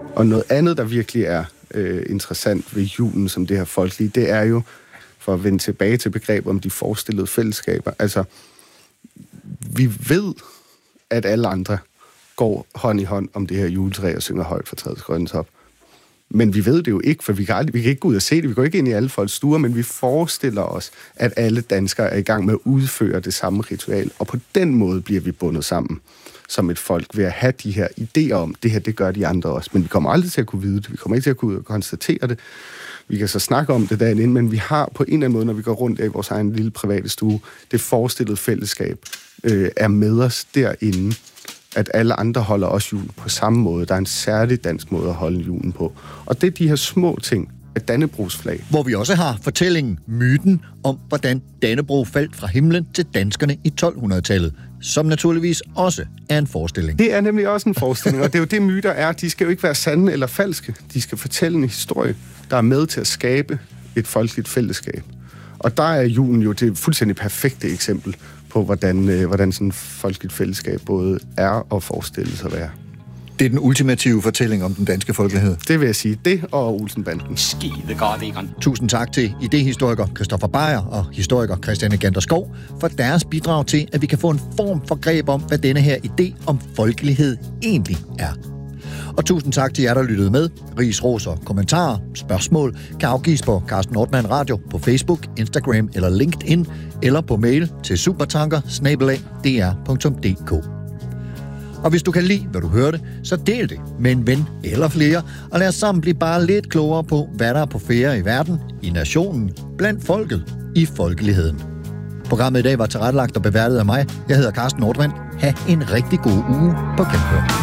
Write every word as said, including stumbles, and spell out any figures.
Og noget andet, der virkelig er øh, interessant ved julen som det her folkelige, det er jo, for at vende tilbage til begrebet om de forestillede fællesskaber. Altså, vi ved, at alle andre går hånd i hånd om det her juletræ og synger højt for træets grønne top. Men vi ved det jo ikke, for vi kan, aldrig, vi kan ikke gå ud og se det. Vi går ikke ind i alle folks stuer, men vi forestiller os, at alle danskere er i gang med at udføre det samme ritual. Og på den måde bliver vi bundet sammen som et folk ved at have de her idéer om, det her, det gør de andre også. Men vi kommer aldrig til at kunne vide det. Vi kommer ikke til at kunne konstatere det. Vi kan så snakke om det dagen inden, men vi har på en eller anden måde, når vi går rundt i vores egen lille private stue, det forestillede fællesskab øh, er med os derinde, at alle andre holder også jul på samme måde. Der er en særlig dansk måde at holde julen på. Og det er de her små ting, et Dannebrogsflag. Hvor vi også har fortællingen, myten om, hvordan Dannebrog faldt fra himlen til danskerne i tolv-hundrede-tallet, som naturligvis også er en forestilling. Det er nemlig også en forestilling, og det er jo det, myter er. De skal jo ikke være sande eller falske. De skal fortælle en historie, der er med til at skabe et folkeligt fællesskab. Og der er julen jo det fuldstændig perfekte eksempel på, hvordan, øh, hvordan sådan et folkeligt fællesskab både er og forestilles at være. Det er den ultimative fortælling om den danske folkelighed. Det vil jeg sige. Det og Olsenbanden. Tusind tak til idehistoriker Christoffer Beyer og historiker Christiane Ganter-Skov for deres bidrag til, at vi kan få en form for greb om, hvad denne her idé om folkelighed egentlig er. Og tusind tak til jer, der lyttede med. Ris, ros og kommentarer, spørgsmål kan afgives på Carsten Ortmann Radio på Facebook, Instagram eller LinkedIn, eller på mail til supertanker snabel-a d r punktum d k. Og hvis du kan lide, hvad du hørte, så del det med en ven eller flere, og lad os sammen blive bare lidt klogere på, hvad der er på færde i verden, i nationen, blandt folket, i folkeligheden. Programmet i dag var tilrettelagt og beværtet af mig. Jeg hedder Carsten Ortmann. Ha' en rigtig god uge på Genhør.